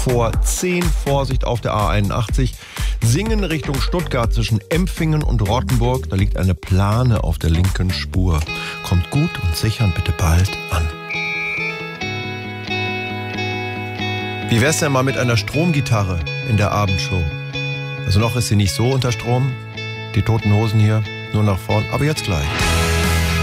vor 10, Vorsicht auf der A81. Singen Richtung Stuttgart zwischen Empfingen und Rottenburg. Da liegt eine Plane auf der linken Spur. Kommt gut und sicher und bitte bald an. Wie wär's denn mal mit einer Stromgitarre in der Abendshow? Also noch ist sie nicht so unter Strom. Die Toten Hosen hier nur nach vorn, aber jetzt gleich.